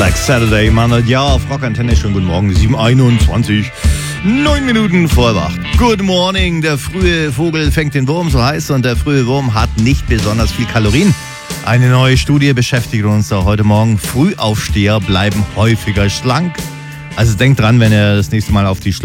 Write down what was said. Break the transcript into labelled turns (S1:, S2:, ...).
S1: Like Saturday, Mann. Ja, auf Rockantenne, schönen guten Morgen, 7:21, 9 Minuten vor 8. Good morning, der frühe Vogel fängt den Wurm, so heißt, und der frühe Wurm hat nicht besonders viel Kalorien. Eine neue Studie beschäftigt uns da heute Morgen. Frühaufsteher bleiben häufiger schlank. Also denkt dran, wenn ihr das nächste Mal auf die